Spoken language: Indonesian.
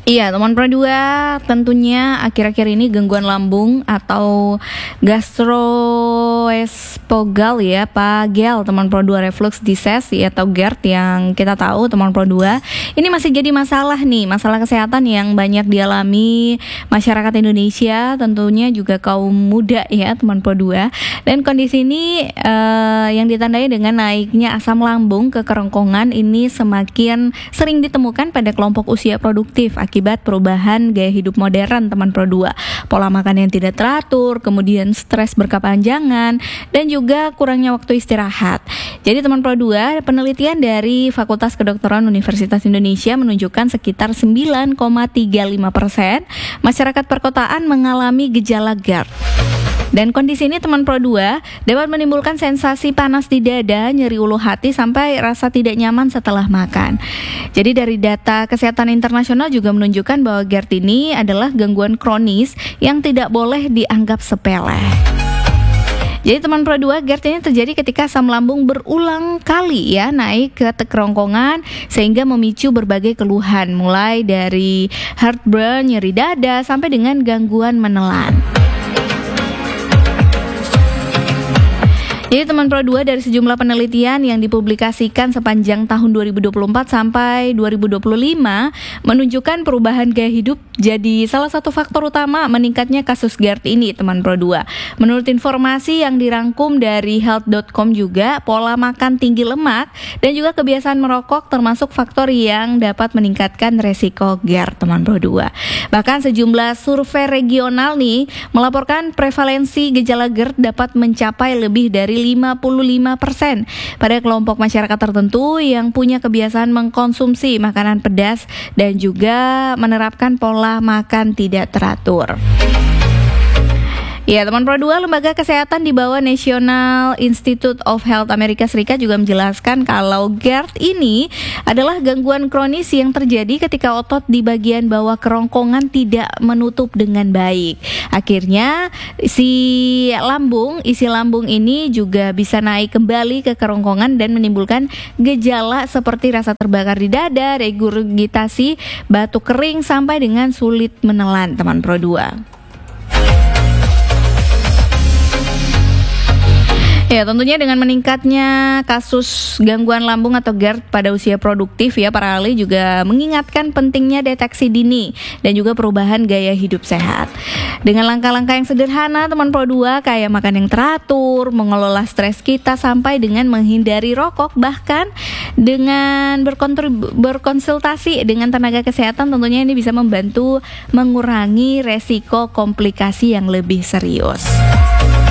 Iya, teman Pro 2, tentunya akhir-akhir ini gangguan lambung atau gastroesophageal ya, PAGEL, teman Pro 2 reflux disease ya, atau GERD yang kita tahu teman Pro 2. Ini masih jadi masalah nih, masalah kesehatan yang banyak dialami masyarakat Indonesia, tentunya juga kaum muda ya, teman Pro 2. Dan kondisi ini yang ditandai dengan naiknya asam lambung ke kerongkongan ini semakin sering ditemukan pada kelompok usia produktif akibat perubahan gaya hidup modern, teman Pro 2. Pola makan yang tidak teratur, kemudian stres berkepanjangan, dan juga kurangnya waktu istirahat. Jadi teman Pro 2, penelitian dari Fakultas Kedokteran Universitas Indonesia menunjukkan sekitar 9,35% masyarakat perkotaan mengalami gejala GERD. Dan kondisi ini teman Pro 2 dapat menimbulkan sensasi panas di dada, nyeri ulu hati, sampai rasa tidak nyaman setelah makan. Jadi dari data kesehatan internasional juga menunjukkan bahwa GERD ini adalah gangguan kronis yang tidak boleh dianggap sepele. Jadi teman Pro 2, GERD ini terjadi ketika asam lambung berulang kali ya naik ke kerongkongan sehingga memicu berbagai keluhan, mulai dari heartburn, nyeri dada, sampai dengan gangguan menelan. Jadi teman Pro 2, dari sejumlah penelitian yang dipublikasikan sepanjang tahun 2024 sampai 2025 menunjukkan perubahan gaya hidup jadi salah satu faktor utama meningkatnya kasus GERD ini, teman Pro 2. Menurut informasi yang dirangkum dari health.com juga, pola makan tinggi lemak dan juga kebiasaan merokok termasuk faktor yang dapat meningkatkan resiko GERD, teman Pro 2. Bahkan sejumlah survei regional nih melaporkan prevalensi gejala GERD dapat mencapai lebih dari 55% pada kelompok masyarakat tertentu yang punya kebiasaan mengkonsumsi makanan pedas dan juga menerapkan pola makan tidak teratur. Ya, teman Pro 2, Lembaga Kesehatan di bawah National Institute of Health Amerika Serikat juga menjelaskan kalau GERD ini adalah gangguan kronis yang terjadi ketika otot di bagian bawah kerongkongan tidak menutup dengan baik. Akhirnya isi lambung ini juga bisa naik kembali ke kerongkongan dan menimbulkan gejala seperti rasa terbakar di dada, regurgitasi, batuk kering, sampai dengan sulit menelan, teman Pro 2. Ya, tentunya dengan meningkatnya kasus gangguan lambung atau GERD pada usia produktif ya, para ahli juga mengingatkan pentingnya deteksi dini dan juga perubahan gaya hidup sehat. Dengan langkah-langkah yang sederhana, teman Pro 2, kayak makan yang teratur, mengelola stres kita, sampai dengan menghindari rokok, bahkan dengan berkonsultasi dengan tenaga kesehatan, tentunya ini bisa membantu mengurangi resiko komplikasi yang lebih serius.